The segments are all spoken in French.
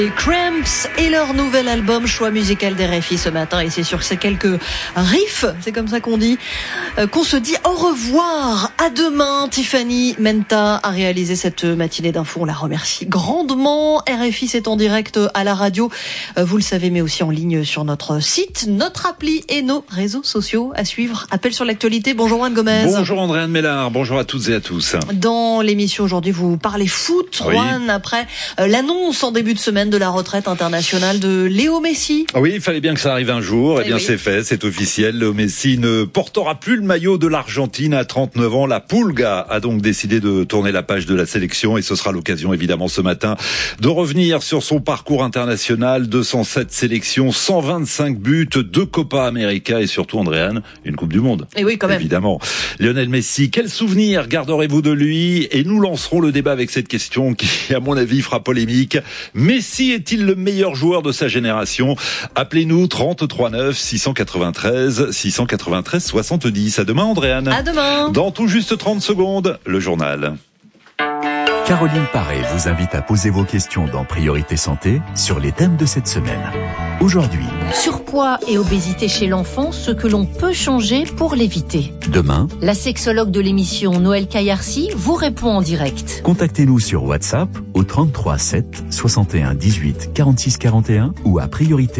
Les Cramps et leur nouvel album choix musical d'RFI ce matin, et c'est sur ces quelques riffs, c'est comme ça qu'on dit, qu'on se dit au revoir. À demain. Tiffany Menta a réalisé cette matinée d'info, on la remercie grandement. RFI, c'est en direct à la radio, vous le savez, mais aussi en ligne sur notre site, notre appli et nos réseaux sociaux à suivre. Appel sur l'actualité. Bonjour Juan Gomez. Bonjour Andréane Mélard, bonjour à toutes et à tous. Dans l'émission aujourd'hui, vous parlez foot, Juan, après l'annonce en début de semaine de la retraite internationale de Léo Messi. Oui, il fallait bien que ça arrive un jour. Eh bien, c'est fait, c'est officiel. Léo Messi ne portera plus le maillot de l'Argentine à 39 ans. La Pulga a donc décidé de tourner la page de la sélection, et ce sera l'occasion, évidemment, ce matin, de revenir sur son parcours international. 207 sélections, 125 buts, 2 Copa América et surtout, Andréane, une Coupe du Monde. Et oui, quand même. Évidemment. Lionel Messi, quel souvenir garderez-vous de lui? Et nous lancerons le débat avec cette question qui, à mon avis, fera polémique. Messi est-il le meilleur joueur de sa génération? Appelez-nous 33 9 693 693 70. À demain, Andréane. À demain. Dans tout juste 30 secondes, le journal. Caroline Paré vous invite à poser vos questions dans Priorité Santé sur les thèmes de cette semaine. Aujourd'hui, surpoids et obésité chez l'enfant, ce que l'on peut changer pour l'éviter. Demain, la sexologue de l'émission Noël Caillarcy vous répond en direct. Contactez-nous sur WhatsApp au 33 7 61 18 46 41 ou à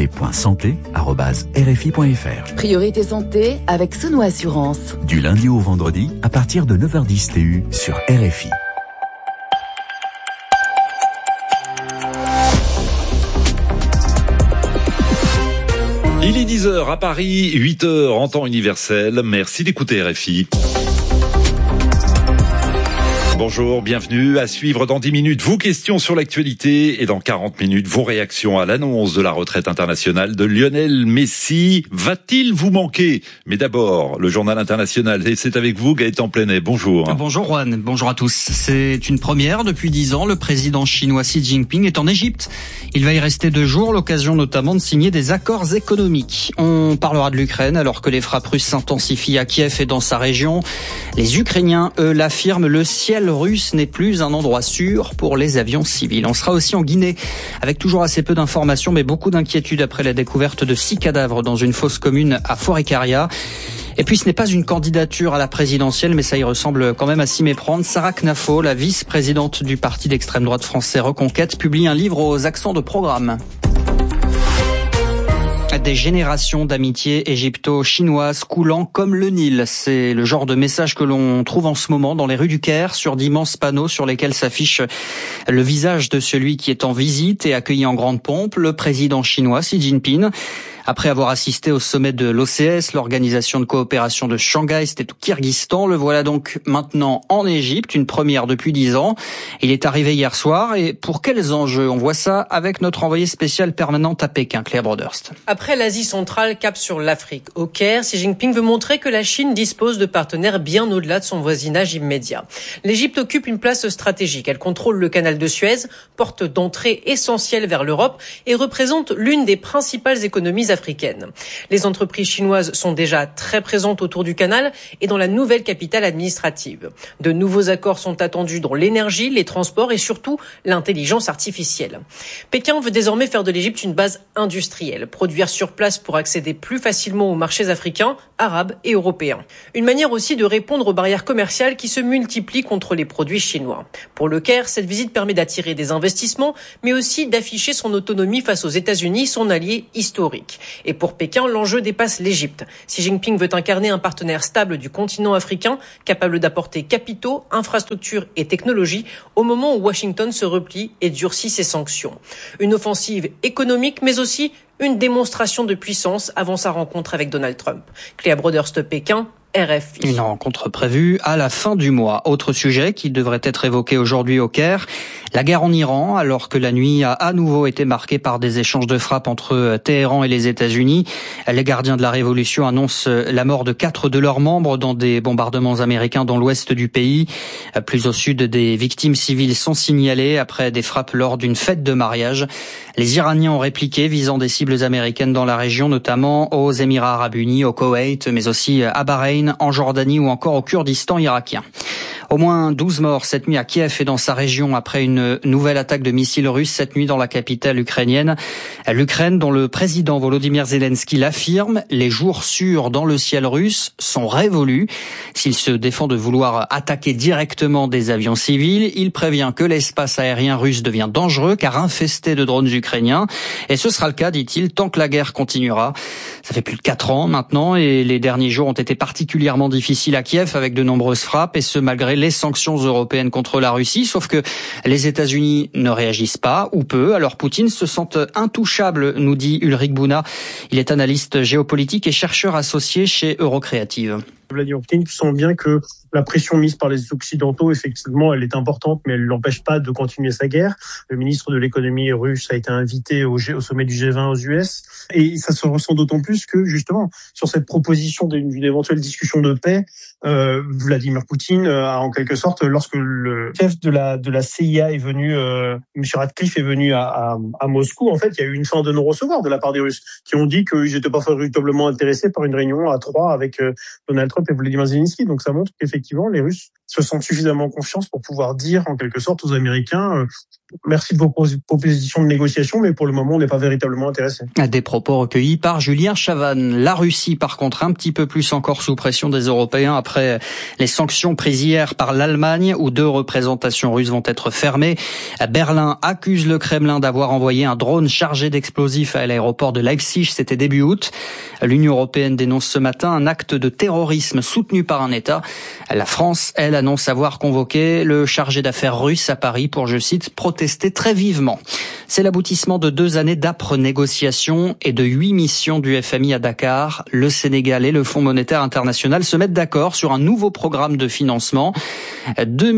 priorité.santé@rfi.fr. Priorité Santé avec Sono Assurance. Du lundi au vendredi à partir de 9h10 TU sur RFI. Il est 10h à Paris, 8h en temps universel. Merci d'écouter RFI. Bonjour, bienvenue. À suivre dans 10 minutes vos questions sur l'actualité et dans 40 minutes vos réactions à l'annonce de la retraite internationale de Lionel Messi. Va-t-il vous manquer? Mais d'abord, le journal international, et c'est avec vous Gaëtan Plenet. Bonjour. Bonjour Juan, bonjour à tous. C'est une première depuis 10 ans. Le président chinois Xi Jinping est en Égypte. Il va y rester 2 jours, l'occasion notamment de signer des accords économiques. On parlera de l'Ukraine alors que les frappes russes s'intensifient à Kiev et dans sa région. Les Ukrainiens, eux, l'affirment, le ciel russe n'est plus un endroit sûr pour les avions civils. On sera aussi en Guinée avec toujours assez peu d'informations mais beaucoup d'inquiétudes après la découverte de 6 cadavres dans une fosse commune à Forêt-Carrière. Et puis ce n'est pas une candidature à la présidentielle, mais ça y ressemble quand même à s'y méprendre. Sarah Knafo, la vice-présidente du parti d'extrême droite français Reconquête, publie un livre aux accents de programme. Des générations d'amitié égypto-chinoises coulant comme le Nil. C'est le genre de message que l'on trouve en ce moment dans les rues du Caire, sur d'immenses panneaux sur lesquels s'affiche le visage de celui qui est en visite et accueilli en grande pompe, le président chinois Xi Jinping. Après avoir assisté au sommet de l'OCS, l'Organisation de coopération de Shanghai, c'était au Kyrgyzstan, le voilà donc maintenant en Égypte, une première depuis 10 ans. Il est arrivé hier soir, et pour quels enjeux? On voit ça avec notre envoyée spéciale permanente à Pékin, Claire Broderst. Après l'Asie centrale, cap sur l'Afrique. Au Caire, Xi Jinping veut montrer que la Chine dispose de partenaires bien au-delà de son voisinage immédiat. L'Égypte occupe une place stratégique. Elle contrôle le canal de Suez, porte d'entrée essentielle vers l'Europe et représente l'une des principales économies africaine. Les entreprises chinoises sont déjà très présentes autour du canal et dans la nouvelle capitale administrative. De nouveaux accords sont attendus dans l'énergie, les transports et surtout l'intelligence artificielle. Pékin veut désormais faire de l'Égypte une base industrielle, produire sur place pour accéder plus facilement aux marchés africains, arabes et européens. Une manière aussi de répondre aux barrières commerciales qui se multiplient contre les produits chinois. Pour le Caire, cette visite permet d'attirer des investissements, mais aussi d'afficher son autonomie face aux États-Unis, son allié historique. Et pour Pékin, l'enjeu dépasse l'Égypte. Xi Jinping veut incarner un partenaire stable du continent africain, capable d'apporter capitaux, infrastructures et technologies au moment où Washington se replie et durcit ses sanctions. Une offensive économique, mais aussi une démonstration de puissance avant sa rencontre avec Donald Trump. Claire Broderst, Pékin, RFI. Une rencontre prévue à la fin du mois. Autre sujet qui devrait être évoqué aujourd'hui au Caire, la guerre en Iran, alors que la nuit a à nouveau été marquée par des échanges de frappes entre Téhéran et les États-Unis. Les gardiens de la révolution annoncent la mort de 4 de leurs membres dans des bombardements américains dans l'ouest du pays. Plus au sud, des victimes civiles sont signalées après des frappes lors d'une fête de mariage. Les Iraniens ont répliqué, visant des cibles américaines dans la région, notamment aux Émirats arabes unis, au Koweït, mais aussi à Bahreïn Bahreïn, en Jordanie ou encore au Kurdistan irakien. Au moins 12 morts cette nuit à Kiev et dans sa région après une nouvelle attaque de missiles russes cette nuit dans la capitale ukrainienne. L'Ukraine, dont le président Volodymyr Zelensky l'affirme, les jours sûrs dans le ciel russe sont révolus. S'il se défend de vouloir attaquer directement des avions civils, il prévient que l'espace aérien russe devient dangereux car infesté de drones ukrainiens. Et ce sera le cas, dit-il, tant que la guerre continuera. Ça fait plus de 4 ans maintenant et les derniers jours ont été particulièrement difficiles à Kiev avec de nombreuses frappes et ce malgré les sanctions européennes contre la Russie, sauf que les États-Unis ne réagissent pas, ou peu, alors Poutine se sent intouchable, nous dit Ulrich Bouna. Il est analyste géopolitique et chercheur associé chez Eurocreative. Vladimir Poutine sent bien que la pression mise par les Occidentaux, effectivement, elle est importante, mais elle ne l'empêche pas de continuer sa guerre. Le ministre de l'économie russe a été invité au sommet du G20 aux US, et ça se ressent d'autant plus que, justement, sur cette proposition d'une éventuelle discussion de paix, Vladimir Poutine a en quelque sorte, lorsque le chef de la CIA est venu, M. Ratcliffe est venu à Moscou, en fait, il y a eu une fin de non-recevoir de la part des Russes, qui ont dit qu'ils n'étaient pas véritablement intéressés par une réunion à 3 avec Donald Trump et Volodymyr Zelensky. Donc ça montre qu'effectivement, les Russes se sentent suffisamment en confiance pour pouvoir dire en quelque sorte aux Américains merci de vos propositions de négociation, mais pour le moment, on n'est pas véritablement intéressé. Des propos recueillis par Julien Chavannes. La Russie, par contre, un petit peu plus encore sous pression des Européens après les sanctions prises hier par l'Allemagne, où 2 représentations russes vont être fermées. Berlin accuse le Kremlin d'avoir envoyé un drone chargé d'explosifs à l'aéroport de Leipzig, c'était début août. L'Union européenne dénonce ce matin un acte de terrorisme soutenu par un État. La France, elle, annonce avoir convoqué le chargé d'affaires russe à Paris pour, je cite, protester très vivement. C'est l'aboutissement de 2 années d'âpres négociations et de 8 missions du FMI à Dakar. Le Sénégal et le Fonds monétaire international se mettent d'accord sur un nouveau programme de financement. 2,2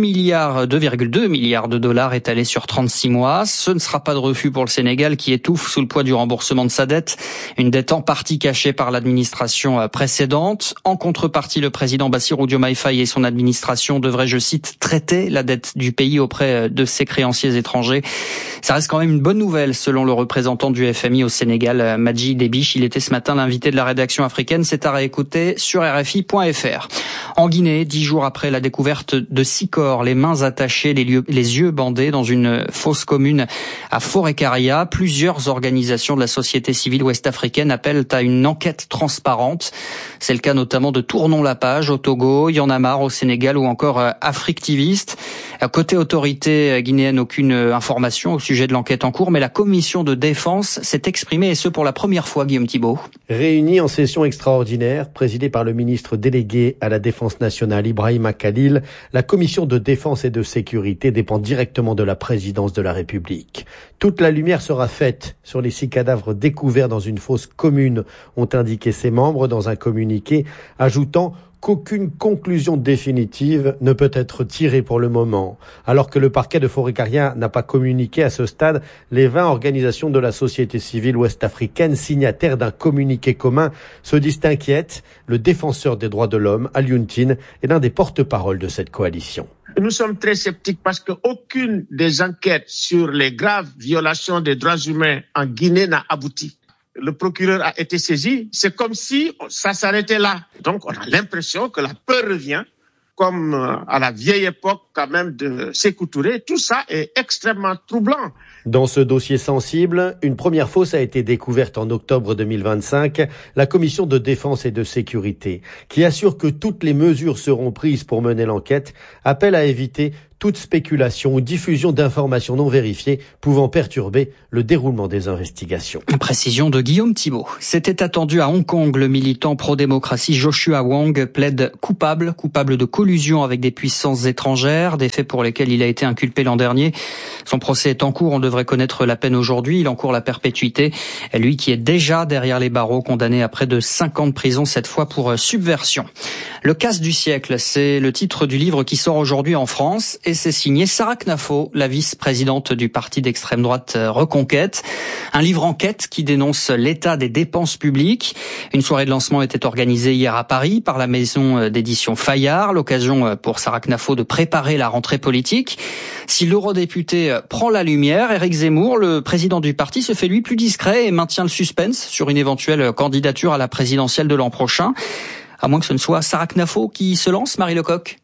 milliards de dollars étalés sur 36 mois. Ce ne sera pas de refus pour le Sénégal qui étouffe sous le poids du remboursement de sa dette. Une dette en partie cachée par l'administration précédente. En contrepartie, le président Bassirou Diomaye Faye et son administration devraient, je cite, traiter la dette du pays auprès de ses créanciers étrangers. Ça reste quand même une bonne nouvelle selon le représentant du FMI au Sénégal, Madji Debiche. Il était ce matin l'invité de la rédaction africaine. C'est à réécouter sur RFI.fr. En Guinée, 10 jours après la découverte de 6 corps, les mains attachées, les yeux bandés dans une fosse commune à Forêt-Caria, plusieurs organisations de la société civile ouest-africaine appellent à une enquête transparente. C'est le cas notamment de Tournons la page au Togo, Y en a marre au Sénégal ou encore Africtiviste. Côté autorité guinéenne, aucune information au sujet de l'enquête en cours, mais la commission de défense s'est exprimée, et ce pour la première fois, Guillaume Thibault. Réunie en session extraordinaire, présidée par le ministre délégué à la Défense nationale, Ibrahima Khalil, la commission de défense et de sécurité dépend directement de la présidence de la République. Toute la lumière sera faite sur les 6 cadavres découverts dans une fosse commune, ont indiqué ses membres dans un communiqué, ajoutant qu'aucune conclusion définitive ne peut être tirée pour le moment. Alors que le parquet de Forêt-Caria n'a pas communiqué à ce stade, les 20 organisations de la société civile ouest-africaine signataires d'un communiqué commun se disent inquiètes. Le défenseur des droits de l'homme, Alioune Tine, est l'un des porte-parole de cette coalition. Nous sommes très sceptiques parce qu'aucune des enquêtes sur les graves violations des droits humains en Guinée n'a abouti. Le procureur a été saisi, c'est comme si ça s'arrêtait là. Donc on a l'impression que la peur revient, comme à la vieille époque quand même de Sékou Touré. Tout ça est extrêmement troublant. Dans ce dossier sensible, une première fosse a été découverte en octobre 2025. La commission de défense et de sécurité, qui assure que toutes les mesures seront prises pour mener l'enquête, appelle à éviter toute spéculation ou diffusion d'informations non vérifiées pouvant perturber le déroulement des investigations. Précision de Guillaume Thibault. C'était attendu à Hong Kong. Le militant pro-démocratie Joshua Wong plaide coupable de collusion avec des puissances étrangères, des faits pour lesquels il a été inculpé l'an dernier. Son procès est en cours, on devrait connaître la peine aujourd'hui. Il encourt la perpétuité. Lui qui est déjà derrière les barreaux, condamné à près de 5 ans de prison, cette fois pour subversion. Le casse du siècle, c'est le titre du livre qui sort aujourd'hui en France et c'est signé Sarah Knafo, la vice-présidente du parti d'extrême droite Reconquête. Un livre enquête qui dénonce l'état des dépenses publiques. Une soirée de lancement était organisée hier à Paris par la maison d'édition Fayard, l'occasion pour Sarah Knafo de préparer la rentrée politique. Si l'eurodéputé prend la lumière, Éric Zemmour, le président du parti, se fait lui plus discret et maintient le suspense sur une éventuelle candidature à la présidentielle de l'an prochain. À moins que ce ne soit Sarah Knafo qui se lance, Marie Lecoq.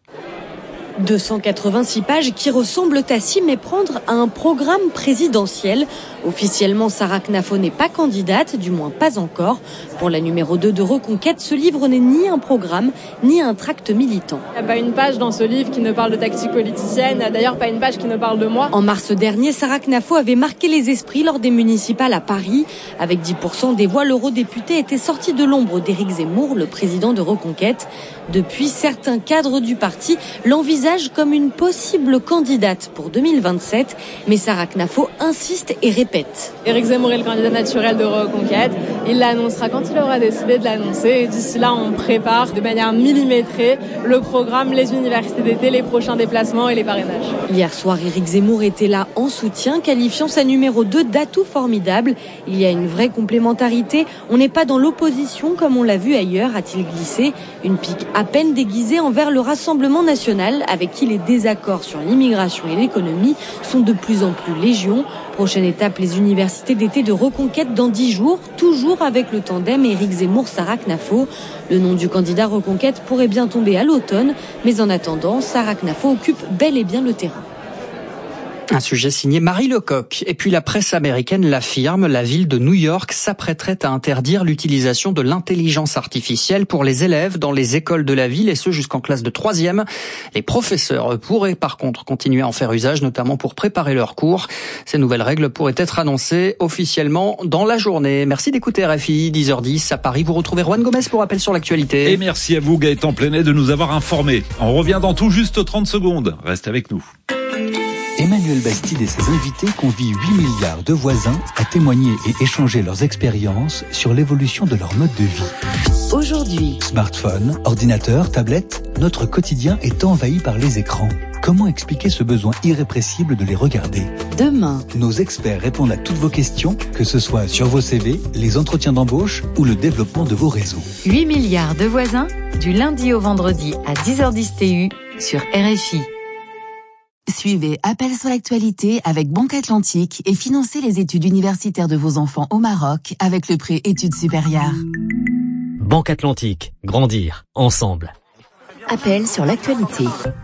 286 pages qui ressemblent à s'y méprendre à un programme présidentiel. Officiellement, Sarah Knafo n'est pas candidate, du moins pas encore. Pour la numéro 2 de Reconquête, ce livre n'est ni un programme, ni un tract militant. Il n'y a pas une page dans ce livre qui ne parle de tactique politicienne, d'ailleurs pas une page qui ne parle de moi. En mars dernier, Sarah Knafo avait marqué les esprits lors des municipales à Paris. Avec 10% des voix, l'eurodéputé était sorti de l'ombre d'Éric Zemmour, le président de Reconquête. Depuis, certains cadres du parti l'envisagent comme une possible candidate pour 2027. Mais Sarah Knafo insiste et répète. Éric Zemmour est le candidat naturel de Reconquête. Il l'annoncera quand il aura décidé de l'annoncer. Et d'ici là, on prépare de manière millimétrée le programme, les universités d'été, les prochains déplacements et les parrainages. Hier soir, Éric Zemmour était là en soutien, qualifiant sa numéro 2 d'atout formidable. Il y a une vraie complémentarité. On n'est pas dans l'opposition comme on l'a vu ailleurs, a-t-il glissé. Une pique à peine déguisée envers le Rassemblement national, avec qui les désaccords sur l'immigration et l'économie sont de plus en plus légion. Prochaine étape, les universités d'été de Reconquête dans 10 jours, toujours avec le tandem Éric Zemmour-Sarah Knafo. Le nom du candidat Reconquête pourrait bien tomber à l'automne, mais en attendant, Sarah Knafo occupe bel et bien le terrain. Un sujet signé Marie Lecoq. Et puis la presse américaine l'affirme, la ville de New York s'apprêterait à interdire l'utilisation de l'intelligence artificielle pour les élèves dans les écoles de la ville, et ce jusqu'en classe de 3e. Les professeurs pourraient par contre continuer à en faire usage, notamment pour préparer leurs cours. Ces nouvelles règles pourraient être annoncées officiellement dans la journée. Merci d'écouter RFI, 10h10 à Paris. Vous retrouvez Juan Gomez pour rappel sur l'actualité. Et merci à vous Gaëtan Plenet de nous avoir informés. On revient dans tout juste 30 secondes. Reste avec nous. Emmanuel Bastide et ses invités convient 8 milliards de voisins à témoigner et échanger leurs expériences sur l'évolution de leur mode de vie. Aujourd'hui, Smartphone, ordinateur, tablette, notre quotidien est envahi par les écrans. Comment expliquer ce besoin irrépressible de les regarder ? demain, Nos experts répondent à toutes vos questions, que ce soit sur vos CV, les entretiens d'embauche ou le développement de vos réseaux. 8 milliards de voisins, du lundi au vendredi à 10h10 TU sur RFI. Suivez Appel sur l'actualité avec Banque Atlantique et financez les études universitaires de vos enfants au Maroc avec le prêt études supérieures. Banque Atlantique, grandir ensemble. Appel sur l'actualité.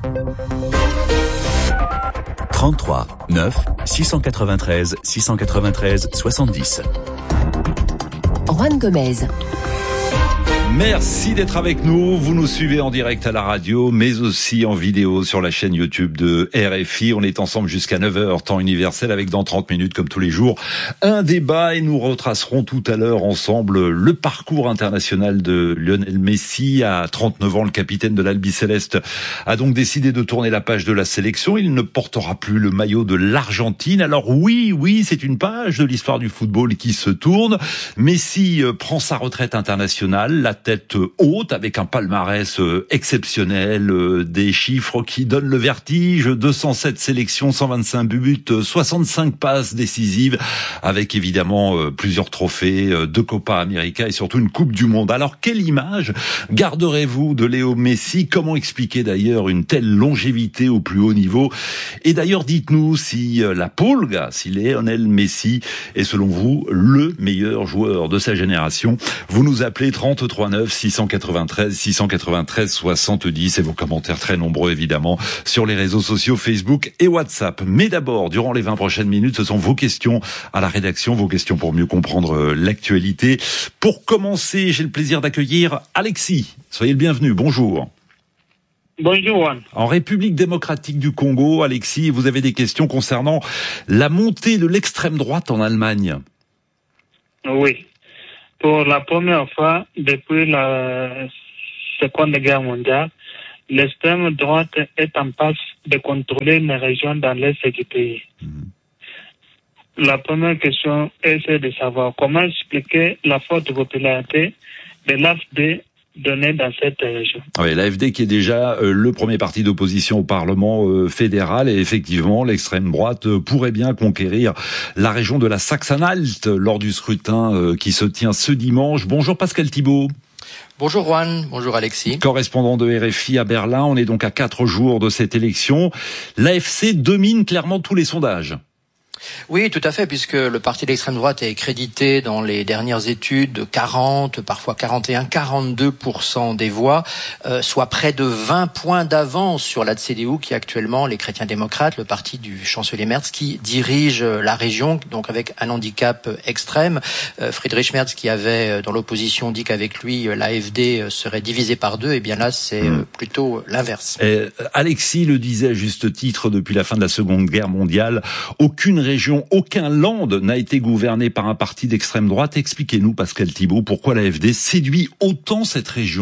33 9 693 693 70. Juan Gomez. Merci d'être avec nous. Vous nous suivez en direct à la radio, mais aussi en vidéo sur la chaîne YouTube de RFI. On est ensemble jusqu'à 9h, temps universel, avec dans 30 minutes, comme tous les jours, un débat, et nous retracerons tout à l'heure ensemble le parcours international de Lionel Messi. À 39 ans, le capitaine de l'Albi Céleste a donc décidé de tourner la page de la sélection. Il ne portera plus le maillot de l'Argentine. Alors oui, c'est une page de l'histoire du football qui se tourne. Messi prend sa retraite internationale, la tête haute, avec un palmarès exceptionnel, des chiffres qui donnent le vertige, 207 sélections, 125 buts, 65 passes décisives, avec évidemment plusieurs trophées, 2 Copa América et surtout une Coupe du Monde. Alors quelle image garderez-vous de Léo Messi ? Comment expliquer d'ailleurs une telle longévité au plus haut niveau ? Et d'ailleurs dites-nous si la Pulga, si Lionel Messi est selon vous le meilleur joueur de sa génération. Vous nous appelez 33 9 693 70, et vos commentaires très nombreux évidemment sur les réseaux sociaux Facebook et WhatsApp. Mais d'abord, durant les 20 prochaines minutes, ce sont vos questions à la rédaction, vos questions pour mieux comprendre l'actualité. Pour commencer, j'ai le plaisir d'accueillir Alexis. Soyez le bienvenu, bonjour. Bonjour Juan. En République démocratique du Congo, Alexis, vous avez des questions concernant la montée de l'extrême droite en Allemagne. Oui. Pour la première fois depuis la Seconde Guerre mondiale, l'extrême droite est en passe de contrôler une région dans l'est du pays. La première question est de savoir comment expliquer la forte popularité de l'AfD donnée dans cette région. Oui, l'AfD qui est déjà le premier parti d'opposition au Parlement fédéral, et effectivement l'extrême droite pourrait bien conquérir la région de la Saxe-Anhalt lors du scrutin qui se tient ce dimanche. Bonjour Pascal Thibault. Bonjour Juan, bonjour Alexis. Correspondant de RFI à Berlin, on est donc à 4 jours de cette élection. L'AFC domine clairement tous les sondages. Oui, tout à fait, puisque le parti d'extrême droite est crédité dans les dernières études de 40, parfois 41, 42% des voix, soit près de 20 points d'avance sur la CDU, qui est actuellement les chrétiens démocrates, le parti du chancelier Merz, qui dirige la région, donc avec un handicap extrême. Friedrich Merz, qui avait dans l'opposition dit qu'avec lui l'AfD serait divisée par deux, et bien là c'est plutôt l'inverse. Alexis le disait à juste titre, depuis la fin de la Seconde Guerre mondiale, aucune région, aucun land n'a été gouverné par un parti d'extrême droite. Expliquez-nous, Pascal Thibault, pourquoi l'AfD séduit autant cette région ?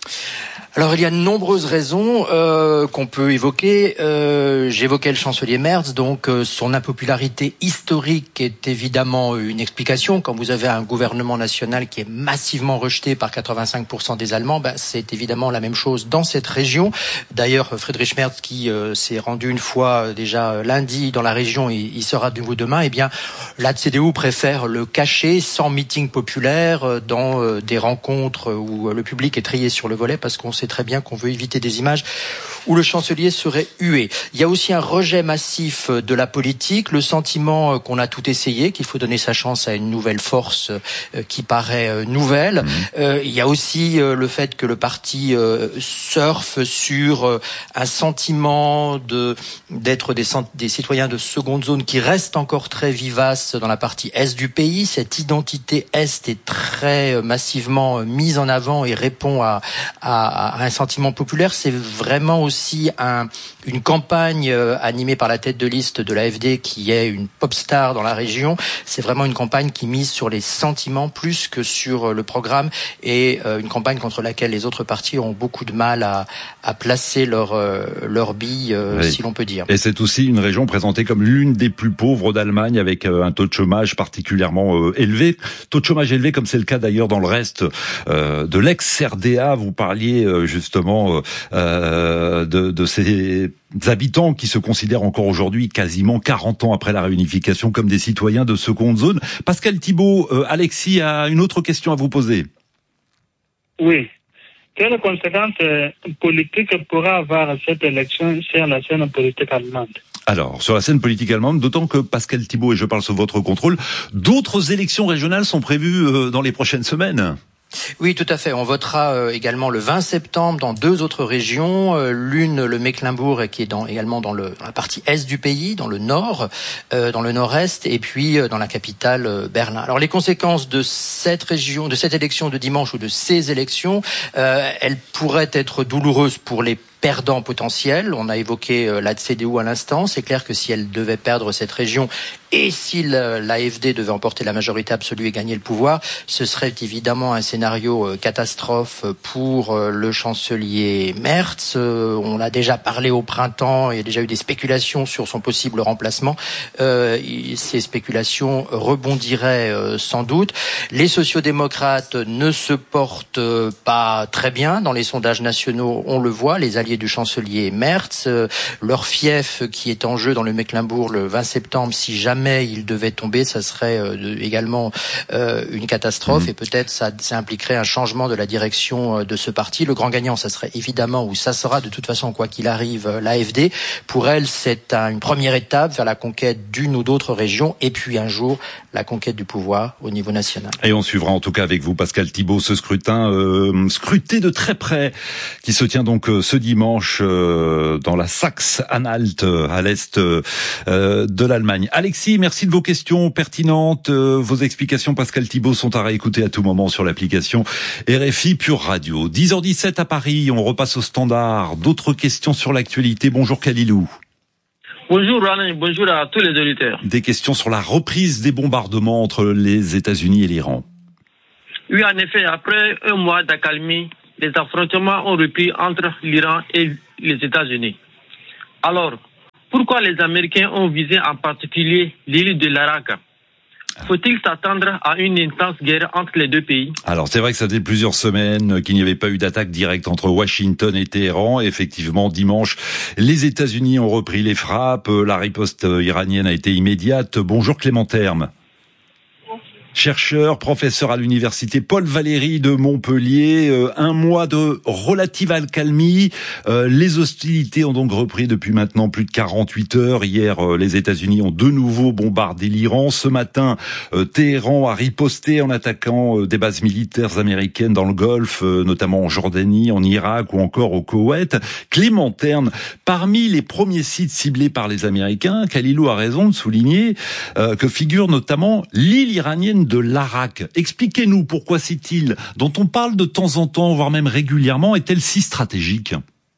Alors il y a de nombreuses raisons qu'on peut évoquer. J'évoquais le chancelier Merz, donc son impopularité historique est évidemment une explication. Quand vous avez un gouvernement national qui est massivement rejeté par 85% des Allemands, c'est évidemment la même chose dans cette région. D'ailleurs, Friedrich Merz, qui s'est rendu une fois déjà lundi dans la région, il sera de nouveau demain, eh bien la CDU préfère le cacher sans meeting populaire dans des rencontres où le public est trié sur le volet, parce qu'on sait très bien qu'on veut éviter des images où le chancelier serait hué. Il y a aussi un rejet massif de la politique, le sentiment qu'on a tout essayé, qu'il faut donner sa chance à une nouvelle force qui paraît nouvelle. Il y a aussi le fait que le parti surfe sur un sentiment d'être des citoyens de seconde zone qui reste encore très vivace dans la partie est du pays. Cette identité est est très massivement mise en avant et répond à un sentiment populaire. C'est vraiment aussi une campagne animée par la tête de liste de l'AfD, qui est une pop star dans la région. C'est vraiment une campagne qui mise sur les sentiments plus que sur le programme, et une campagne contre laquelle les autres partis ont beaucoup de mal à placer leur bille, oui, si l'on peut dire. Et c'est aussi une région présentée comme l'une des plus pauvres d'Allemagne, avec un taux de chômage particulièrement élevé. Taux de chômage élevé, comme c'est le cas d'ailleurs dans le reste de l'ex-RDA. Vous parliez justement de ces habitants qui se considèrent encore aujourd'hui, quasiment 40 ans après la réunification, comme des citoyens de seconde zone. Pascal Thibault, Alexis a une autre question à vous poser. Oui. Quelles conséquences politiques pourra avoir cette élection sur la scène politique allemande ? Alors, sur la scène politique allemande, d'autant que Pascal Thibault, et je parle sous votre contrôle, d'autres élections régionales sont prévues dans les prochaines semaines. Oui, tout à fait. On votera également le 20 septembre dans deux autres régions. L'une, le Mecklembourg, qui est également dans la partie est du pays, dans le nord, dans le nord-est, et puis dans la capitale, Berlin. Alors, les conséquences de cette région, de cette élection de dimanche ou de ces élections, elles pourraient être douloureuses pour les perdants potentiels. On a évoqué la CDU à l'instant. C'est clair que si elle devait perdre cette région, et si l'AfD devait emporter la majorité absolue et gagner le pouvoir, ce serait évidemment un scénario catastrophe pour le chancelier Merz. On a déjà parlé au printemps, il y a déjà eu des spéculations sur son possible remplacement. Ces spéculations rebondiraient sans doute. Les sociodémocrates ne se portent pas très bien dans les sondages nationaux, on le voit, les alliés du chancelier Merz. Leur fief qui est en jeu dans le Mecklembourg le 20 septembre, si jamais il devait tomber, ça serait également une catastrophe, et peut-être ça impliquerait un changement de la direction de ce parti. Le grand gagnant, ça serait évidemment, ou ça sera de toute façon, quoi qu'il arrive, l'AfD. Pour elle, c'est une première étape vers la conquête d'une ou d'autres régions, et puis un jour, la conquête du pouvoir au niveau national. Et on suivra en tout cas avec vous, Pascal Thibault, ce scrutin scruté de très près, qui se tient donc ce dimanche dans la Saxe-Anhalt, à l'est de l'Allemagne. Alexis, merci de vos questions pertinentes. Vos explications, Pascal Thibault, sont à réécouter à tout moment sur l'application RFI Pure Radio. 10h17 à Paris, on repasse au standard. D'autres questions sur l'actualité. Bonjour Khalilou. Bonjour Alain, bonjour à tous les auditeurs. Des questions sur la reprise des bombardements entre les États-Unis et l'Iran. Oui, en effet, après un mois d'accalmie, les affrontements ont repris entre l'Iran et les États-Unis. Alors, pourquoi les Américains ont visé en particulier l'île de l'Irak ? Faut-il s'attendre à une intense guerre entre les deux pays ? Alors c'est vrai que ça fait plusieurs semaines qu'il n'y avait pas eu d'attaque directe entre Washington et Téhéran. Effectivement, dimanche, les États-Unis ont repris les frappes. La riposte iranienne a été immédiate. Bonjour Clément Terme. Chercheur, professeur à l'université Paul Valéry de Montpellier, un mois de relative accalmie. Les hostilités ont donc repris depuis maintenant plus de 48 heures. Hier, les États-Unis ont de nouveau bombardé l'Iran. Ce matin, Téhéran a riposté en attaquant des bases militaires américaines dans le Golfe, notamment en Jordanie, en Irak ou encore au Koweït. Clément Terne, parmi les premiers sites ciblés par les Américains, Khalilou a raison de souligner que figure notamment l'île iranienne de l'Arak. Expliquez-nous pourquoi cette île, dont on parle de temps en temps, voire même régulièrement, est-elle si stratégique ?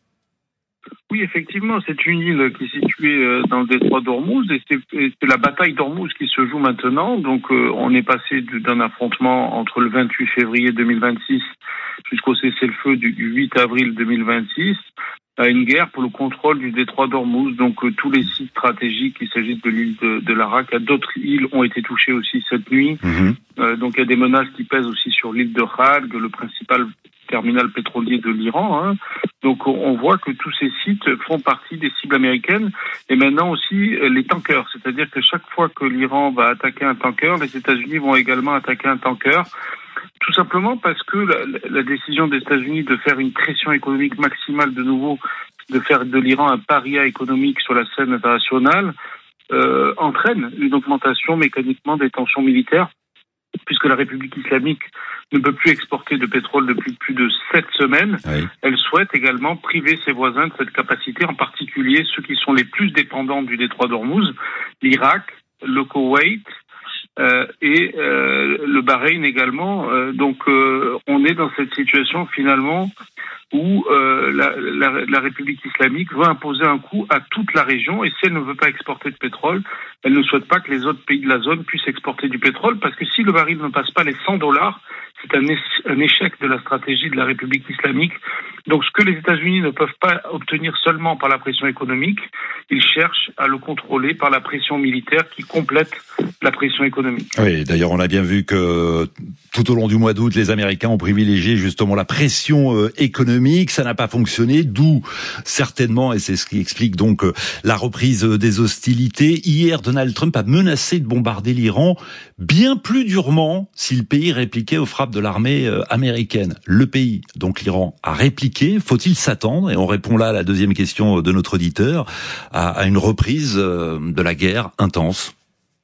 Oui, effectivement, c'est une île qui est située dans le détroit d'Ormuz et c'est la bataille d'Ormuz qui se joue maintenant. Donc, on est passé d'un affrontement entre le 28 février 2026 jusqu'au cessez-le-feu du 8 avril 2026 à une guerre pour le contrôle du détroit d'Ormuz. Donc, tous les sites stratégiques, il s'agit de l'île de l'Arak, d'autres îles ont été touchées aussi cette nuit. Donc, il y a des menaces qui pèsent aussi sur l'île de Khalg, le principal terminal pétrolier de l'Iran. Donc on voit que tous ces sites font partie des cibles américaines et maintenant aussi les tankers. C'est-à-dire que chaque fois que l'Iran va attaquer un tanker, les États-Unis vont également attaquer un tanker. Tout simplement parce que la décision des États-Unis de faire une pression économique maximale de nouveau, de faire de l'Iran un paria économique sur la scène internationale, entraîne une augmentation mécaniquement des tensions militaires, puisque la République islamique ne peut plus exporter de pétrole depuis plus de 7 semaines. Oui. Elle souhaite également priver ses voisins de cette capacité, en particulier ceux qui sont les plus dépendants du détroit d'Ormuz, l'Irak, le Koweït et le Bahreïn également. Donc on est dans cette situation finalement où la République islamique veut imposer un coût à toute la région, et si elle ne veut pas exporter de pétrole, elle ne souhaite pas que les autres pays de la zone puissent exporter du pétrole, parce que si le baril ne passe pas les $100, c'est un échec de la stratégie de la République islamique. Donc ce que les États-Unis ne peuvent pas obtenir seulement par la pression économique, ils cherchent à le contrôler par la pression militaire qui complète la pression économique. Oui, d'ailleurs on a bien vu que tout au long du mois d'août, les Américains ont privilégié justement la pression économique. Ça n'a pas fonctionné, d'où certainement, et c'est ce qui explique donc la reprise des hostilités. Hier, Donald Trump a menacé de bombarder l'Iran bien plus durement si le pays répliquait aux frappes de l'armée américaine. Le pays, donc l'Iran, a répliqué. Faut-il s'attendre, et on répond là à la deuxième question de notre auditeur, à une reprise de la guerre intense?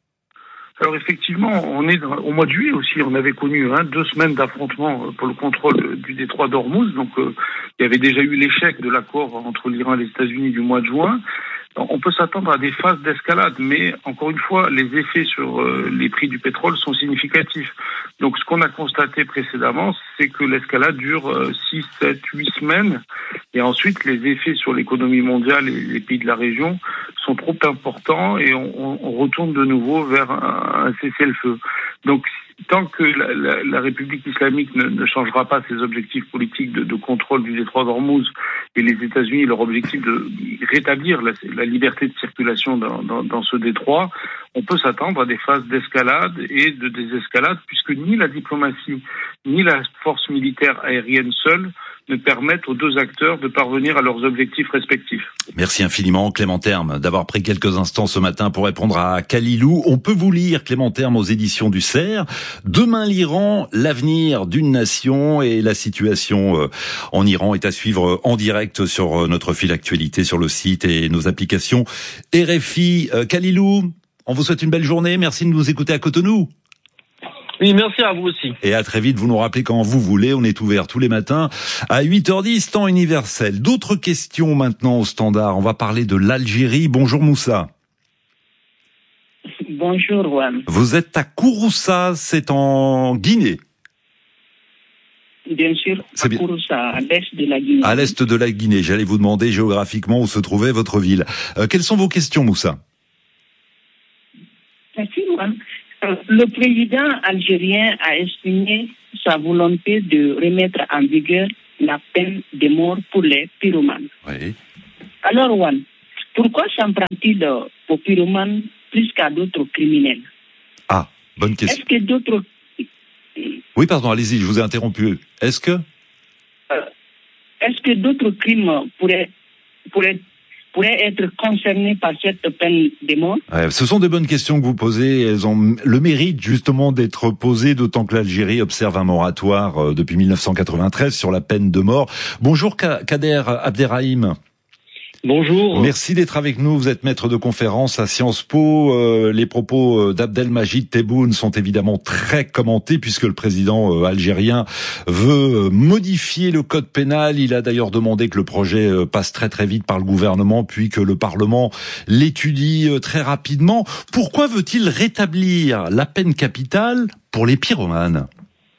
Alors effectivement, on est au mois de juillet aussi, on avait connu 2 semaines d'affrontement pour le contrôle du détroit d'Ormuz. Donc il y avait déjà eu l'échec de l'accord entre l'Iran et les États-Unis du mois de juin. On peut s'attendre à des phases d'escalade, mais encore une fois, les effets sur les prix du pétrole sont significatifs. Donc ce qu'on a constaté précédemment, c'est que l'escalade dure 6, 7, 8 semaines, et ensuite les effets sur l'économie mondiale et les pays de la région sont trop importants, et on retourne de nouveau vers un cessez-le-feu. Donc tant que la République islamique ne changera pas ses objectifs politiques de contrôle du détroit d'Ormuz, et les États-Unis leur objectif de rétablir la liberté de circulation dans ce détroit, on peut s'attendre à des phases d'escalade et de désescalade, puisque ni la diplomatie ni la force militaire aérienne seule ne permettent aux deux acteurs de parvenir à leurs objectifs respectifs. Merci infiniment Clément Terne d'avoir pris quelques instants ce matin pour répondre à Khalilou. On peut vous lire Clément Terne aux éditions du Cerf. Demain l'Iran, l'avenir d'une nation, et la situation en Iran est à suivre en direct sur notre fil actualité sur le site et nos applications RFI. Khalilou, on vous souhaite une belle journée. Merci de nous écouter à Cotonou. Oui, merci à vous aussi. Et à très vite, vous nous rappelez quand vous voulez. On est ouvert tous les matins à 8h10, temps universel. D'autres questions maintenant au standard. On va parler de l'Algérie. Bonjour Moussa. Bonjour Juan. Vous êtes à Kouroussa, c'est en Guinée. Bien sûr, à Kouroussa, à l'est de la Guinée. À l'est de la Guinée. J'allais vous demander géographiquement où se trouvait votre ville. Quelles sont vos questions, Moussa? Merci Juan. Le président algérien a exprimé sa volonté de remettre en vigueur la peine de mort pour les pyromanes. Oui. Alors, Juan, pourquoi s'en prend-il aux pyromanes plus qu'à d'autres criminels? Ah, bonne question. Est-ce que d'autres... Oui, pardon, allez-y, je vous ai interrompu. Est-ce que d'autres crimes pourraient pourraient être concernés par cette peine de mort? Ce sont des bonnes questions que vous posez. Elles ont le mérite justement d'être posées, d'autant que l'Algérie observe un moratoire depuis 1993 sur la peine de mort. Bonjour Kader Abderrahim. Bonjour. Merci d'être avec nous. Vous êtes maître de conférence à Sciences Po. Les propos d'Abdelmajid Tebboune sont évidemment très commentés puisque le président algérien veut modifier le code pénal. Il a d'ailleurs demandé que le projet passe très très vite par le gouvernement puis que le Parlement l'étudie très rapidement. Pourquoi veut-il rétablir la peine capitale pour les pyromanes ?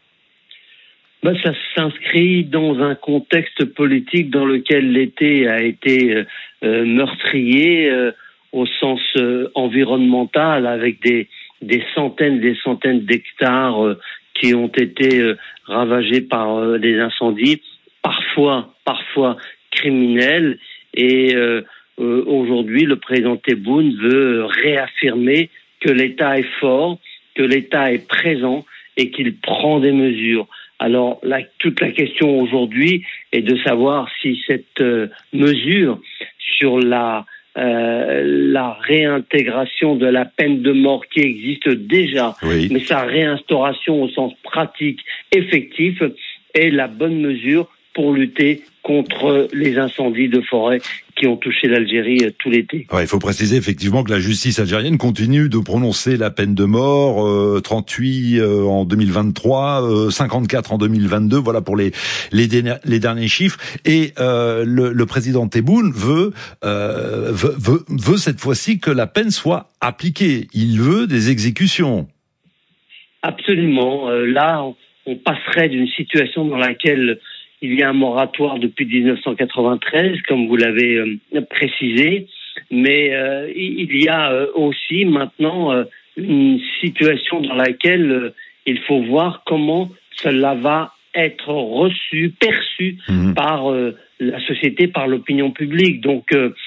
Ça s'inscrit dans un contexte politique dans lequel l'été a été meurtrier au sens environnemental, avec des centaines d'hectares qui ont été ravagés par des incendies, parfois criminels. Et aujourd'hui, le président Tebboune veut réaffirmer que l'État est fort, que l'État est présent et qu'il prend des mesures. Alors, toute la question aujourd'hui est de savoir si cette mesure sur la réintégration de la peine de mort qui existe déjà, mais sa réinstauration au sens pratique, effectif, est la bonne mesure pour lutter contre les incendies de forêt qui ont touché l'Algérie tout l'été. Il faut préciser effectivement que la justice algérienne continue de prononcer la peine de mort, 38 en 2023, 54 en 2022, voilà pour les derniers chiffres. Et le président Tebboune veut cette fois-ci que la peine soit appliquée. Il veut des exécutions. Absolument. Là, on passerait d'une situation dans laquelle il y a un moratoire depuis 1993, comme vous l'avez précisé, mais il y a aussi maintenant une situation dans laquelle il faut voir comment cela va être perçu par la société, par l'opinion publique. Donc,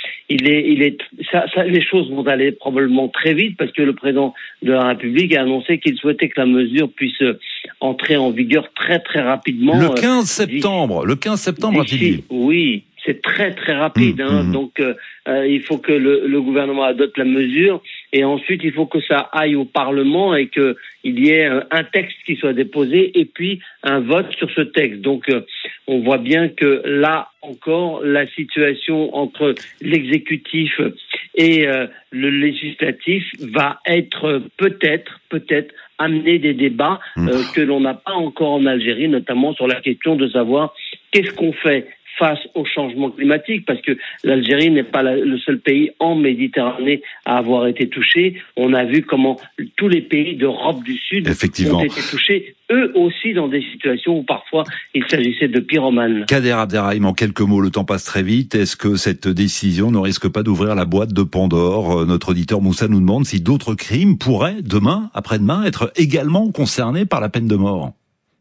les choses vont aller probablement très vite parce que le président de la République a annoncé qu'il souhaitait que la mesure puisse entrer en vigueur très très rapidement. Le 15 septembre, a-t-il dit. Oui. C'est très très rapide, donc il faut que le gouvernement adopte la mesure et ensuite il faut que ça aille au Parlement et que il y ait un texte qui soit déposé et puis un vote sur ce texte. Donc on voit bien que là encore la situation entre l'exécutif et le législatif va être peut-être amener des débats que l'on n'a pas encore en Algérie, notamment sur la question de savoir qu'est-ce qu'on fait face au changement climatique, parce que l'Algérie n'est pas le seul pays en Méditerranée à avoir été touché. On a vu comment tous les pays d'Europe du Sud ont été touchés, eux aussi dans des situations où parfois il s'agissait de pyromanes. Kader Abderrahim, en quelques mots, le temps passe très vite. Est-ce que cette décision ne risque pas d'ouvrir la boîte de Pandore ? Notre auditeur Moussa nous demande si d'autres crimes pourraient, demain, après-demain, être également concernés par la peine de mort.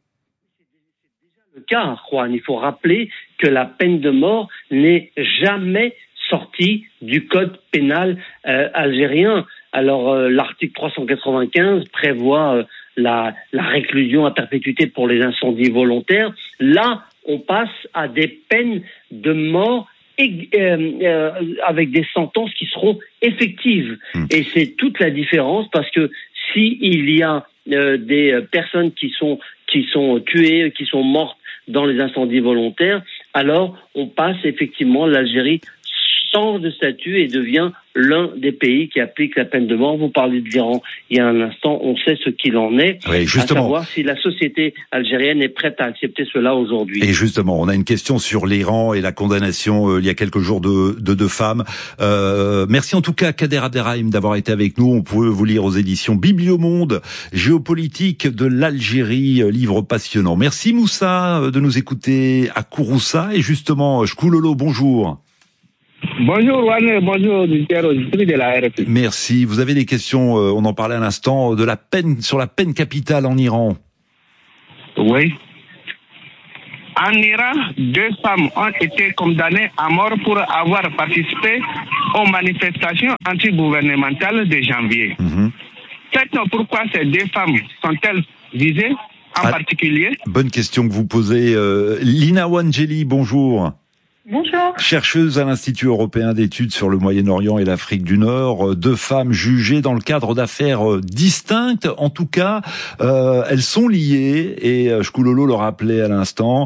Cas, Juan, il faut rappeler que la peine de mort n'est jamais sortie du code pénal algérien. Alors l'article 395 prévoit la réclusion à perpétuité pour les incendies volontaires. Là, on passe à des peines de mort avec des sentences qui seront effectives. Et c'est toute la différence parce que s'il y a des personnes qui sont tuées, qui sont mortes dans les incendies volontaires, alors on passe effectivement, l'Algérie change de statut et devient l'un des pays qui applique la peine de mort. Vous parlez de l'Iran il y a un instant, on sait ce qu'il en est, à savoir si la société algérienne est prête à accepter cela aujourd'hui. Et justement, on a une question sur l'Iran et la condamnation il y a quelques jours de deux femmes. Merci en tout cas Kader Abderrahim d'avoir été avec nous. On peut vous lire aux éditions Bibliomonde, Géopolitique de l'Algérie, livre passionnant. Merci Moussa de nous écouter à Kouroussa. Et justement, Shkoulolo, bonjour. Bonjour Wane, bonjour auditeurs de la RFI. Merci. Vous avez des questions, on en parlait à l'instant, sur la peine capitale en Iran. Oui. En Iran, 2 femmes ont été condamnées à mort pour avoir participé aux manifestations antigouvernementales de janvier. Sait-on pourquoi ces 2 femmes sont-elles visées en particulier? Bonne question que vous posez. Lina Wangeli, bonjour. Bonjour. Chercheuse à l'Institut européen d'études sur le Moyen-Orient et l'Afrique du Nord, 2 femmes jugées dans le cadre d'affaires distinctes. En tout cas, elles sont liées, et Shkulolo le rappelait à l'instant,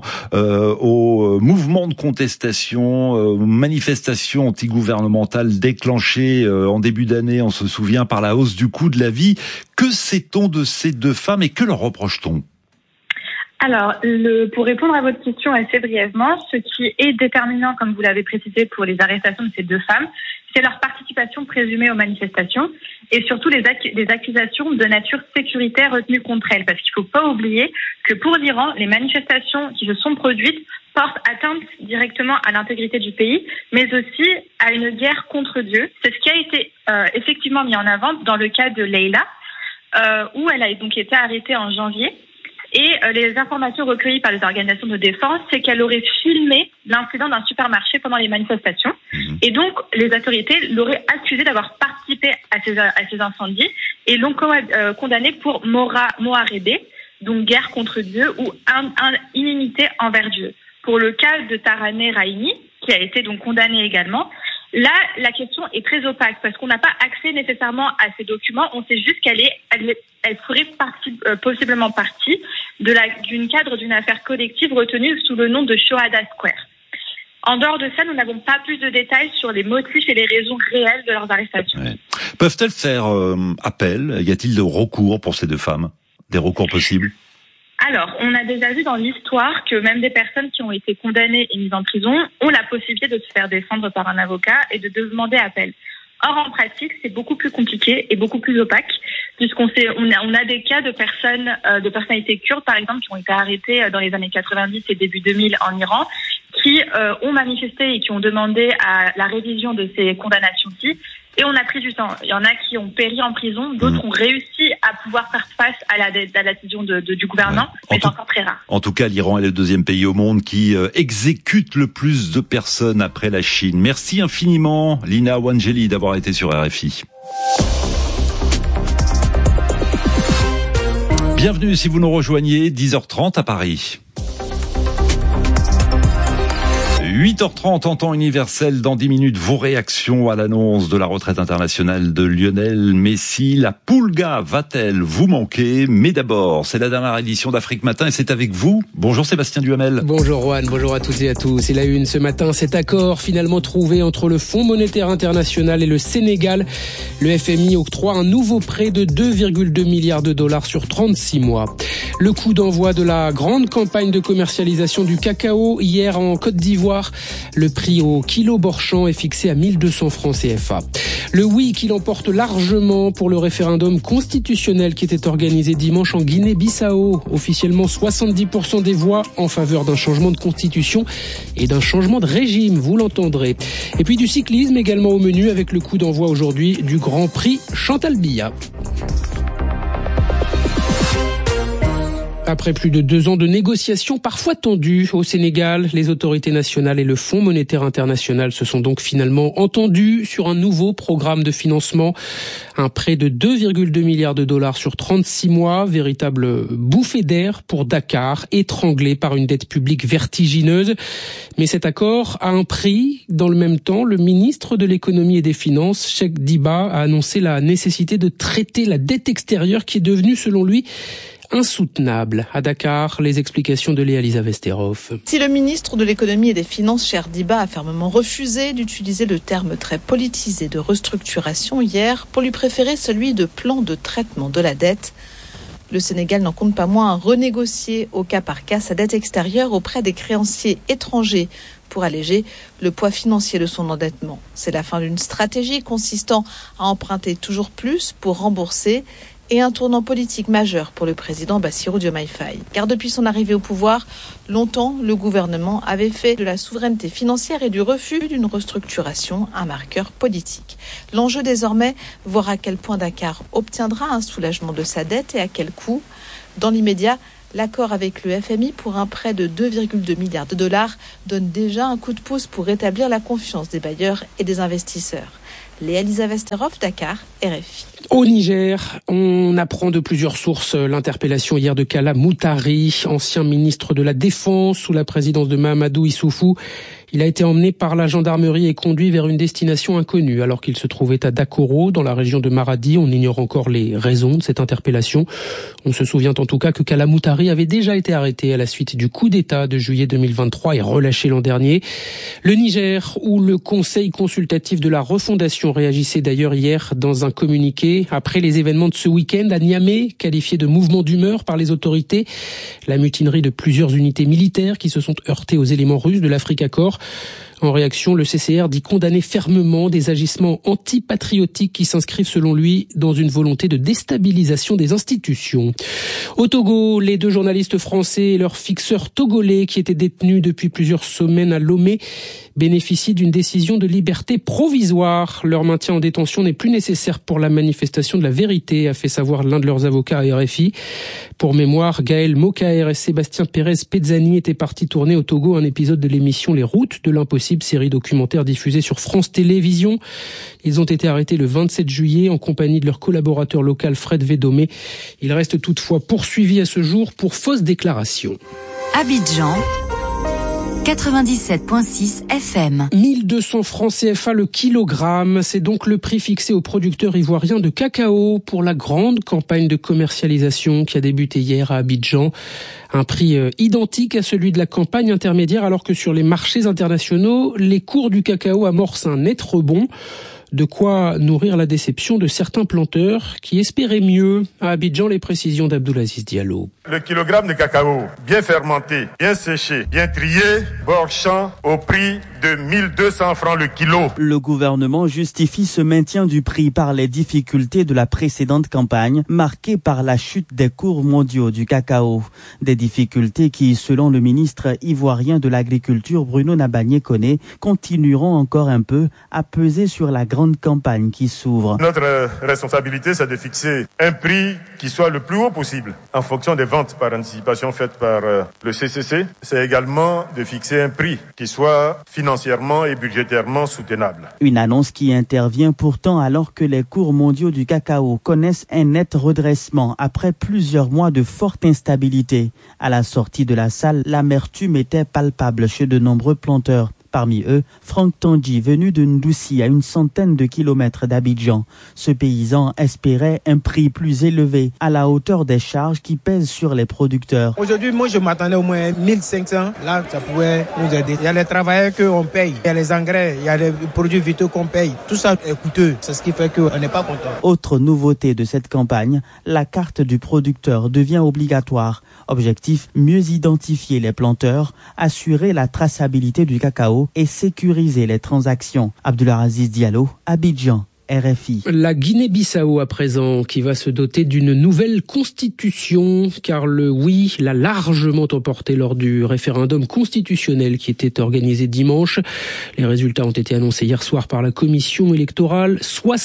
au mouvement de contestation, aux manifestations antigouvernementales déclenchées en début d'année, on se souvient, par la hausse du coût de la vie. Que sait-on de ces 2 femmes et que leur reproche-t-on ? Alors, pour répondre à votre question assez brièvement, ce qui est déterminant, comme vous l'avez précisé, pour les arrestations de ces 2 femmes, c'est leur participation présumée aux manifestations et surtout les accusations de nature sécuritaire retenues contre elles. Parce qu'il ne faut pas oublier que pour l'Iran, les manifestations qui se sont produites portent atteinte directement à l'intégrité du pays, mais aussi à une guerre contre Dieu. C'est ce qui a été effectivement mis en avant dans le cas de Leila, où elle a donc été arrêtée en janvier. Et les informations recueillies par les organisations de défense, c'est qu'elle aurait filmé l'incident d'un supermarché pendant les manifestations. Et donc, les autorités l'auraient accusée d'avoir participé à ces incendies et l'ont condamnée pour Moharebé, donc guerre contre Dieu ou inimité envers Dieu. Pour le cas de Taraneh Raimi, qui a été donc condamnée également, là, la question est très opaque parce qu'on n'a pas accès nécessairement à ces documents. On sait juste qu'elle ferait possiblement partie d'une cadre d'une affaire collective retenue sous le nom de Shohada Square. En dehors de ça, nous n'avons pas plus de détails sur les motifs et les raisons réelles de leurs arrestations. Ouais. Peuvent-elles faire appel ? Y a-t-il de recours pour ces 2 femmes ? Des recours possibles ? Alors, on a déjà vu dans l'histoire que même des personnes qui ont été condamnées et mises en prison ont la possibilité de se faire défendre par un avocat et de demander appel. Or, en pratique, c'est beaucoup plus compliqué et beaucoup plus opaque, puisqu'on a des cas de personnalités kurdes, par exemple, qui ont été arrêtées dans les années 90 et début 2000 en Iran, qui ont manifesté et qui ont demandé à la révision de ces condamnations-ci. Et on a pris du temps. Il y en a qui ont péri en prison, d'autres ont réussi à pouvoir faire face à la décision du gouvernement, mais c'est encore très rare. En tout cas, l'Iran est le 2e pays au monde qui exécute le plus de personnes après la Chine. Merci infiniment, Lina Wangeli, d'avoir été sur RFI. Bienvenue si vous nous rejoignez, 10h30 à Paris. 8h30 en temps universel, dans 10 minutes, vos réactions à l'annonce de la retraite internationale de Lionel Messi. La Poulga va-t-elle vous manquer ? Mais d'abord, c'est la dernière édition d'Afrique Matin et c'est avec vous. Bonjour Sébastien Duhamel. Bonjour Juan, bonjour à toutes et à tous. Et la une ce matin, cet accord finalement trouvé entre le Fonds monétaire international et le Sénégal. Le FMI octroie un nouveau prêt de 2,2 milliards de dollars sur 36 mois. Le coup d'envoi de la grande campagne de commercialisation du cacao hier en Côte d'Ivoire. Le prix au kilo Borchamp est fixé à 1200 francs CFA. Le oui qui l'emporte largement pour le référendum constitutionnel qui était organisé dimanche en Guinée-Bissau. Officiellement 70% des voix en faveur d'un changement de constitution et d'un changement de régime, vous l'entendrez. Et puis du cyclisme également au menu avec le coup d'envoi aujourd'hui du Grand Prix Chantal Biya. Après plus de 2 ans de négociations parfois tendues au Sénégal, les autorités nationales et le Fonds monétaire international se sont donc finalement entendus sur un nouveau programme de financement. Un prêt de 2,2 milliards de dollars sur 36 mois, véritable bouffée d'air pour Dakar, étranglé par une dette publique vertigineuse. Mais cet accord a un prix. Dans le même temps, le ministre de l'économie et des finances, Cheikh Diba, a annoncé la nécessité de traiter la dette extérieure qui est devenue, selon lui, insoutenable. À Dakar, les explications de Léa-Lisa Vesterov. Si le ministre de l'économie et des finances, Cheikh Diba, a fermement refusé d'utiliser le terme très politisé de restructuration hier pour lui préférer celui de plan de traitement de la dette, le Sénégal n'en compte pas moins à renégocier au cas par cas sa dette extérieure auprès des créanciers étrangers pour alléger le poids financier de son endettement. C'est la fin d'une stratégie consistant à emprunter toujours plus pour rembourser et un tournant politique majeur pour le président Bassirou Diomaye Faye. Car depuis son arrivée au pouvoir, longtemps, le gouvernement avait fait de la souveraineté financière et du refus d'une restructuration un marqueur politique. L'enjeu désormais, voir à quel point Dakar obtiendra un soulagement de sa dette et à quel coût. Dans l'immédiat, l'accord avec le FMI pour un prêt de 2,2 milliards de dollars donne déjà un coup de pouce pour rétablir la confiance des bailleurs et des investisseurs. Léa-Lisa Vesterov, Dakar, RFI. Au Niger, on apprend de plusieurs sources l'interpellation hier de Kalla Moutari, ancien ministre de la Défense sous la présidence de Mahamadou Issoufou. Il a été emmené par la gendarmerie et conduit vers une destination inconnue alors qu'il se trouvait à Dakoro, dans la région de Maradi. On ignore encore les raisons de cette interpellation. On se souvient en tout cas que Kalla Moutari avait déjà été arrêté à la suite du coup d'État de juillet 2023 et relâché l'an dernier. Le Niger, où le Conseil consultatif de la refondation réagissait d'ailleurs hier dans un communiqué après les événements de ce week-end à Niamey, qualifié de mouvement d'humeur par les autorités. La mutinerie de plusieurs unités militaires qui se sont heurtées aux éléments russes de l'Africa Corps. En réaction, le CCR dit condamner fermement des agissements antipatriotiques qui s'inscrivent selon lui dans une volonté de déstabilisation des institutions. Au Togo, les 2 journalistes français et leur fixeur togolais qui étaient détenus depuis plusieurs semaines à Lomé bénéficient d'une décision de liberté provisoire. Leur maintien en détention n'est plus nécessaire pour la manifestation de la vérité, a fait savoir l'un de leurs avocats à RFI. Pour mémoire, Gaël Mokaer et Sébastien Pérez Pezzani étaient partis tourner au Togo un épisode de l'émission Les Routes de l'Impossible, série documentaire diffusée sur France Télévisions. Ils ont été arrêtés le 27 juillet en compagnie de leur collaborateur local Fred Védomé. Ils restent toutefois poursuivis à ce jour pour fausse déclaration. Abidjan 97.6 FM. 1200 francs CFA le kilogramme, c'est donc le prix fixé aux producteurs ivoiriens de cacao pour la grande campagne de commercialisation qui a débuté hier à Abidjan. Un prix identique à celui de la campagne intermédiaire alors que sur les marchés internationaux, les cours du cacao amorcent un net rebond. De quoi nourrir la déception de certains planteurs qui espéraient mieux. À Abidjan, les précisions d'Abdoulaziz Diallo. Le kilogramme de cacao, bien fermenté, bien séché, bien trié, bord champ, au prix de 1200 francs le kilo. Le gouvernement justifie ce maintien du prix par les difficultés de la précédente campagne, marquée par la chute des cours mondiaux du cacao. Des difficultés qui, selon le ministre ivoirien de l'Agriculture Bruno Nabagné-Koné, continueront encore un peu à peser sur la grande campagne qui s'ouvre. Notre responsabilité, c'est de fixer un prix qui soit le plus haut possible en fonction des ventes par anticipation faites par le CCC. C'est également de fixer un prix qui soit financièrement et budgétairement soutenable. Une annonce qui intervient pourtant alors que les cours mondiaux du cacao connaissent un net redressement après plusieurs mois de forte instabilité. À la sortie de la salle, l'amertume était palpable chez de nombreux planteurs. Parmi eux, Franck Tandji, venu de Ndoussi à une centaine de kilomètres d'Abidjan. Ce paysan espérait un prix plus élevé, à la hauteur des charges qui pèsent sur les producteurs. Aujourd'hui, moi, je m'attendais au moins 1500. Là, ça pouvait nous aider. Il y a les travailleurs qu'on paye, il y a les engrais, il y a les produits vitaux qu'on paye. Tout ça est coûteux. C'est ce qui fait qu'on n'est pas content. Autre nouveauté de cette campagne, la carte du producteur devient obligatoire. Objectif, mieux identifier les planteurs, assurer la traçabilité du cacao et sécuriser les transactions. Abdoulaziz Diallo, Abidjan. RFI. La Guinée-Bissau à présent qui va se doter d'une nouvelle constitution car le oui l'a largement emporté lors du référendum constitutionnel qui était organisé dimanche. Les résultats ont été annoncés hier soir par la commission électorale.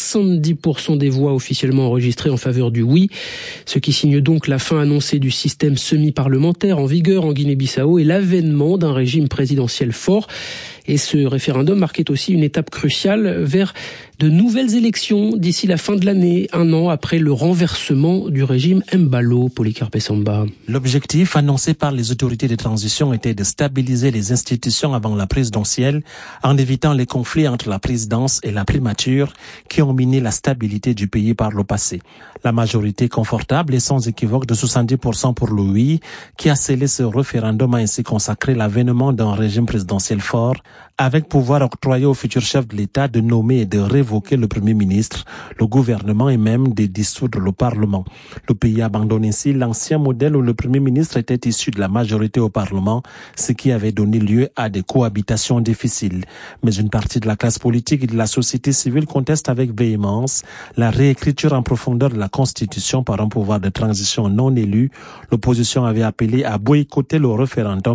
70% des voix officiellement enregistrées en faveur du oui, ce qui signe donc la fin annoncée du système semi-parlementaire en vigueur en Guinée-Bissau et l'avènement d'un régime présidentiel fort. Et ce référendum marquait aussi une étape cruciale vers de nouvelles élections d'ici la fin de l'année, un an après le renversement du régime Embalo, Polycarpe Samba. L'objectif annoncé par les autorités de transition était de stabiliser les institutions avant la présidentielle en évitant les conflits entre la présidence et la primature qui ont miné la stabilité du pays par le passé. La majorité confortable et sans équivoque de 70% pour le oui, qui a scellé ce référendum, a ainsi consacré l'avènement d'un régime présidentiel fort, avec pouvoir octroyé au futur chef de l'État de nommer et de révoquer le Premier ministre, le gouvernement et même de dissoudre le Parlement. Le pays abandonne ainsi l'ancien modèle où le Premier ministre était issu de la majorité au Parlement, ce qui avait donné lieu à des cohabitations difficiles. Mais une partie de la classe politique et de la société civile conteste avec véhémence la réécriture en profondeur de la Constitution par un pouvoir de transition non élu. L'opposition avait appelé à boycotter le référendum,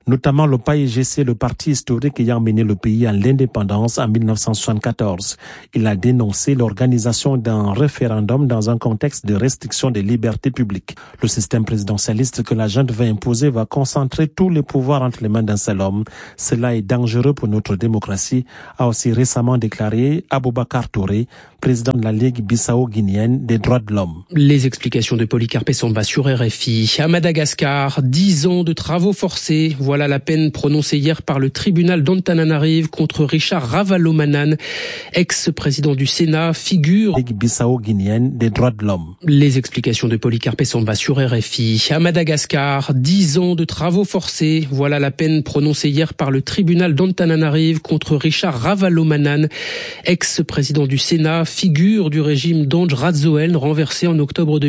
notamment le PAIGC, le parti historique ayant mené le pays à l'indépendance en 1974. Il a dénoncé l'organisation d'un référendum dans un contexte de restriction des libertés publiques. Le système présidentialiste que la junte va imposer va concentrer tous les pouvoirs entre les mains d'un seul homme. Cela est dangereux pour notre démocratie, a aussi récemment déclaré Aboubacar Touré, président de la Ligue bissau-guinéenne des droits de l'homme. Les explications de Polycarpe Samba sur RFI. À Madagascar, 10 ans de travaux forcés. Voilà la peine prononcée hier par le tribunal d'Antananarive contre Richard Ravalomanane, ex-président du Sénat, figure Ligue bissau-guinéenne des droits de l'homme. Les explications de Polycarpe Samba sur RFI. À Madagascar, 10 ans de travaux forcés. Voilà la peine prononcée hier par le tribunal d'Antananarive contre Richard Ravalomanane, ex-président du Sénat, figure du régime d'Andj Radzoel, renversé en octobre 2000.